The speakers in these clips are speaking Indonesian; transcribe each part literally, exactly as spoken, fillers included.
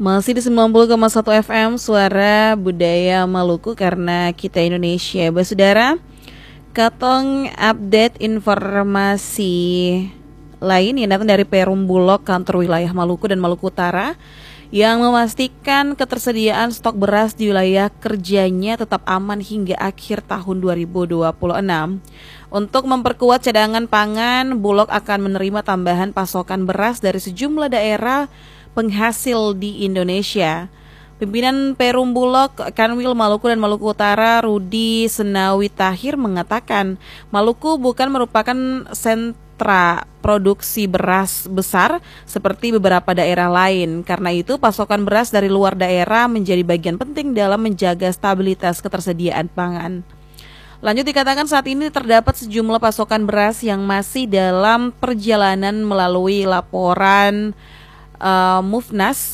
Masih di sembilan puluh koma satu F M Suara Budaya Maluku karena kita Indonesia. Saudara, Katong update informasi lain yang datang dari Perum Bulog, kantor wilayah Maluku dan Maluku Utara, yang memastikan ketersediaan stok beras di wilayah kerjanya tetap aman hingga akhir tahun dua ribu dua puluh enam. Untuk memperkuat cadangan pangan, Bulog akan menerima tambahan pasokan beras dari sejumlah daerah penghasil di Indonesia. Pimpinan Perum Bulog, Kanwil Maluku dan Maluku Utara, Rudi Senawi Tahir, mengatakan Maluku bukan merupakan sentra produksi beras besar seperti beberapa daerah lain. Karena itu, pasokan beras dari luar daerah menjadi bagian penting dalam menjaga stabilitas ketersediaan pangan. Lanjut dikatakan saat ini terdapat sejumlah pasokan beras yang masih dalam perjalanan melalui laporan uh, Mufnas,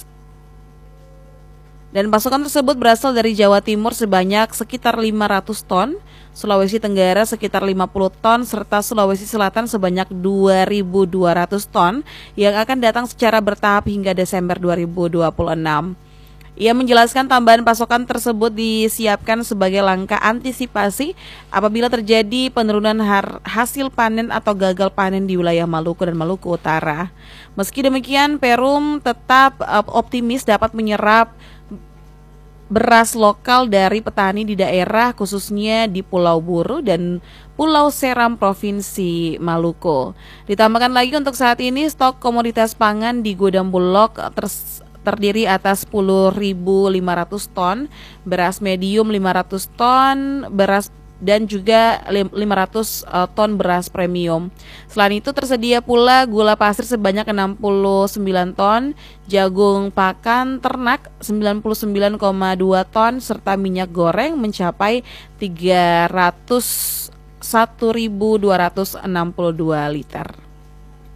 dan pasokan tersebut berasal dari Jawa Timur sebanyak sekitar lima ratus ton, Sulawesi Tenggara sekitar lima puluh ton, serta Sulawesi Selatan sebanyak dua ribu dua ratus ton yang akan datang secara bertahap hingga Desember dua ribu dua puluh enam. Ia menjelaskan tambahan pasokan tersebut disiapkan sebagai langkah antisipasi apabila terjadi penurunan har- hasil panen atau gagal panen di wilayah Maluku dan Maluku Utara. Meski demikian, Perum tetap uh, optimis dapat menyerap beras lokal dari petani di daerah khususnya di Pulau Buru dan Pulau Seram Provinsi Maluku. Ditambahkan lagi untuk saat ini stok komoditas pangan di gudang Bulog ter- terdiri atas sepuluh ribu lima ratus ton, beras medium lima ratus ton, beras dan juga lima ratus uh, ton beras premium. Selain itu tersedia pula gula pasir sebanyak enam puluh sembilan ton, jagung pakan ternak sembilan puluh sembilan koma dua ton, serta minyak goreng mencapai tiga ratus satu ribu dua ratus enam puluh dua liter.